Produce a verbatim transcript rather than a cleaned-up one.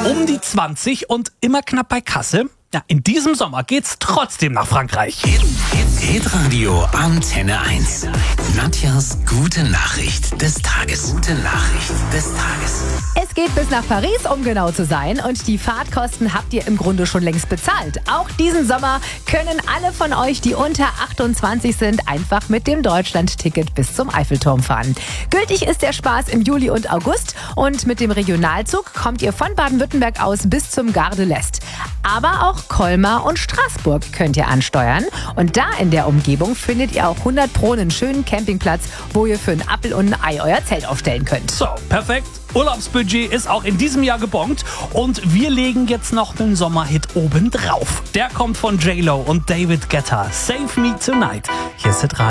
Um die zwanzig und immer knapp bei Kasse. Ja, in diesem Sommer geht's trotzdem nach Frankreich. Hitradio Antenne eins. Nadjas gute Nachricht des Tages. Gute Nachricht des Tages. Es geht bis nach Paris, um genau zu sein. Und die Fahrtkosten habt ihr im Grunde schon längst bezahlt. Auch diesen Sommer können alle von euch, die unter achtundzwanzig sind, einfach mit dem Deutschland-Ticket bis zum Eiffelturm fahren. Gültig ist der Spaß im Juli und August. Und mit dem Regionalzug kommt ihr von Baden-Württemberg aus bis zum Gare de l'Est. Aber auch Colmar und Straßburg könnt ihr ansteuern. Und da in der Umgebung findet ihr auch hundert Pro einen schönen Campingplatz, wo ihr für einen Appel und ein Ei euer Zelt aufstellen könnt. So, perfekt. Urlaubsbudget ist auch in diesem Jahr gebongt. Und wir legen jetzt noch einen Sommerhit oben drauf. Der kommt von J Lo und David Guetta. Save Me Tonight. Hier ist Hitradio.